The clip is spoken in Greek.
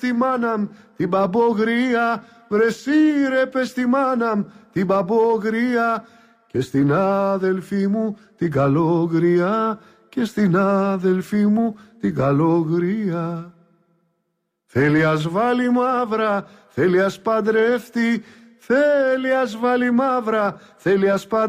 Τη μάναμ την παμπογρία, βρε σύρε πες τη μάναμ την παμπογρία, και στην άδελφή μου την καλόγρια, και στην άδελφή μου την καλόγρια. Θέλει ας βάλει μαύρα, θέλει ας παντρεύτη, θέλει ας βάλει μαύρα, θέλει ας παντρεύτη.